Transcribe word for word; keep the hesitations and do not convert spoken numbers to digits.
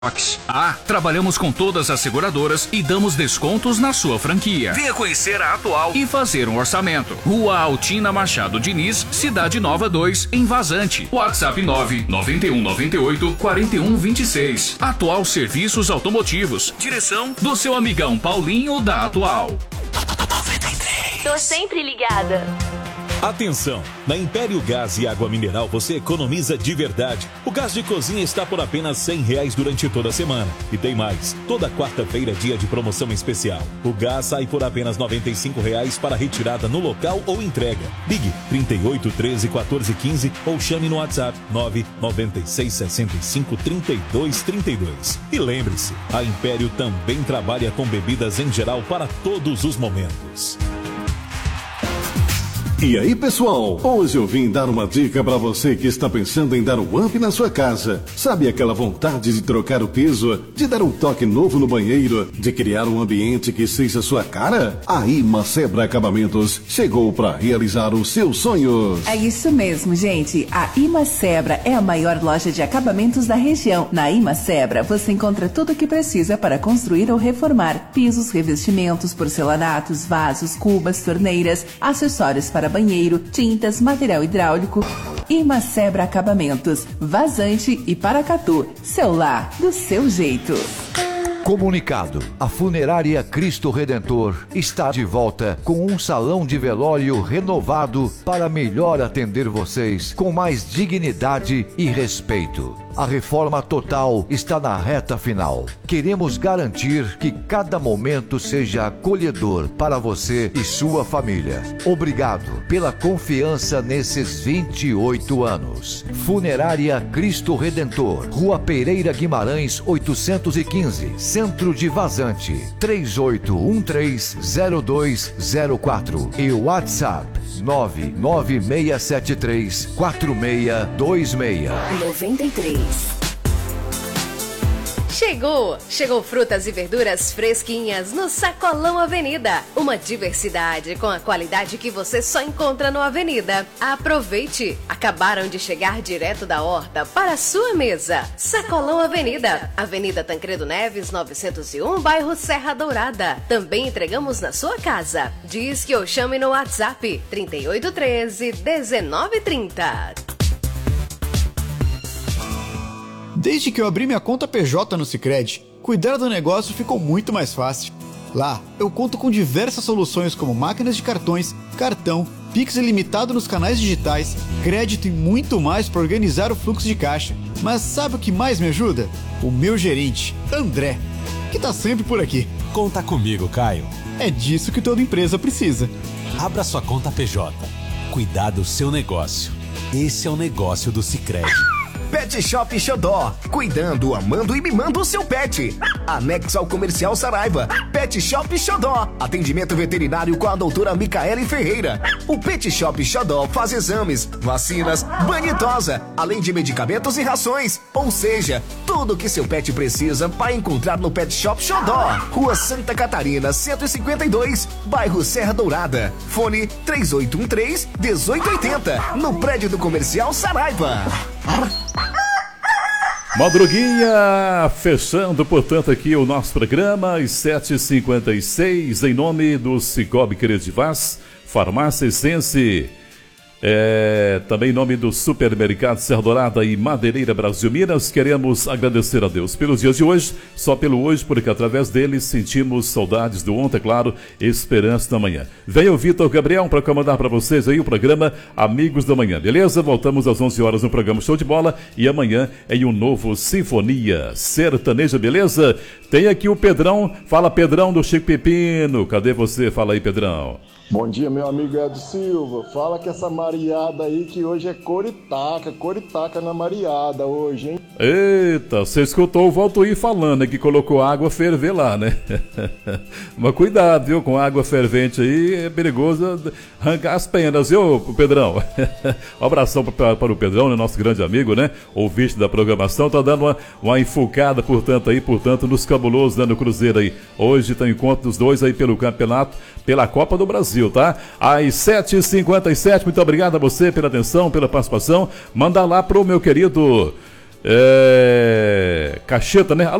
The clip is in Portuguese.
Ah, trabalhamos com todas as seguradoras e damos descontos na sua franquia. Venha conhecer a Atual e fazer um orçamento. Rua Altina Machado Diniz, Cidade Nova dois, em Vazante. WhatsApp nove nove um nove oito quatro um dois seis. Atual Serviços Automotivos. Direção do seu amigão Paulinho da Atual. Tô sempre ligada. Atenção! Na Império Gás e Água Mineral você economiza de verdade. O gás de cozinha está por apenas cem reais durante toda a semana. E tem mais, toda quarta-feira é dia de promoção especial. O gás sai por apenas noventa e cinco reais para retirada no local ou entrega. Ligue trinta e oito, treze, quatorze, quinze ou chame no WhatsApp nove nove seis, seis cinco, três dois três dois. E lembre-se, a Império também trabalha com bebidas em geral para todos os momentos. E aí, pessoal? Hoje eu vim dar uma dica para você que está pensando em dar um up na sua casa. Sabe aquela vontade de trocar o piso, de dar um toque novo no banheiro, de criar um ambiente que seja sua cara? A Imacebra Acabamentos chegou para realizar os seus sonhos. É isso mesmo, gente. A Imacebra é a maior loja de acabamentos da região. Na Imacebra você encontra tudo o que precisa para construir ou reformar: pisos, revestimentos, porcelanatos, vasos, cubas, torneiras, acessórios para banheiro, tintas, material hidráulico. Imacebra Acabamentos, Vazante e Paracatu. Seu lar, do seu jeito. Comunicado: a Funerária Cristo Redentor está de volta com um salão de velório renovado para melhor atender vocês com mais dignidade e respeito. A reforma total está na reta final. Queremos garantir que cada momento seja acolhedor para você e sua família. Obrigado pela confiança nesses vinte e oito anos. Funerária Cristo Redentor, Rua Pereira Guimarães, oitocentos e quinze, Centro de Vazante, três oito um três, zero dois zero quatro e WhatsApp nove nove seis sete três, quatro seis dois seis. noventa e três. Chegou! Chegou frutas e verduras fresquinhas no Sacolão Avenida. Uma diversidade com a qualidade que você só encontra no Avenida. Aproveite! Acabaram de chegar direto da horta para a sua mesa. Sacolão Avenida, Avenida Tancredo Neves, novecentos e um, bairro Serra Dourada. Também entregamos na sua casa. Diz que eu chame no WhatsApp trinta e oito, treze, dezenove, trinta. Desde que eu abri minha conta P J no Sicredi, cuidar do negócio ficou muito mais fácil. Lá, eu conto com diversas soluções como máquinas de cartões, cartão, Pix ilimitado nos canais digitais, crédito e muito mais para organizar o fluxo de caixa. Mas sabe o que mais me ajuda? O meu gerente, André, que tá sempre por aqui. Conta comigo, Caio. É disso que toda empresa precisa. Abra sua conta P J. Cuidar do seu negócio. Esse é o negócio do Sicredi. Pet Shop Xodó, cuidando, amando e mimando o seu pet. Anexo ao Comercial Saraiva. Pet Shop Xodó, atendimento veterinário com a doutora Micaele Ferreira. O Pet Shop Xodó faz exames, vacinas, banho e tosa, além de medicamentos e rações. Ou seja, tudo o que seu pet precisa para encontrar no Pet Shop Xodó. Rua Santa Catarina, cento e cinquenta e dois, bairro Serra Dourada. Fone três oito um três, um oito oito zero, no prédio do Comercial Saraiva. Madruguinha, fechando, portanto, aqui o nosso programa, às sete e cinquenta e seis, em nome do Cicobi Credivaz, Farmácia Essence, é, também em nome do Supermercado Serra Dourada e Madeireira Brasil Minas, queremos agradecer a Deus pelos dias de hoje, só pelo hoje, porque através deles sentimos saudades do ontem, claro, esperança da manhã. Venha o Vitor Gabriel para comandar para vocês aí o programa Amigos da Manhã, beleza? Voltamos às onze horas no programa Show de Bola e amanhã em um novo Sinfonia Sertaneja, beleza? Tem aqui o Pedrão, fala Pedrão do Chico Pepino, cadê você? Fala aí, Pedrão. Bom dia, meu amigo Ed Silva. Fala que essa mariada aí que hoje é coritaca, coritaca na mariada hoje, hein? Eita, você escutou o Valtuí falando, né, que colocou água ferver lá, né? Mas cuidado, viu, com água fervente aí é perigoso arrancar as penas, viu, Pedrão? Um abração para, para o Pedrão, né, nosso grande amigo, né? Ouvinte da programação, tá dando uma, uma enfucada, portanto, aí, portanto, nos cabulosos, né, no Cruzeiro aí. Hoje tem encontro dos dois aí pelo campeonato, pela Copa do Brasil, tá? Às sete e cinquenta e sete, muito obrigado a você pela atenção, pela participação. Manda lá pro meu querido É... Cacheta, né?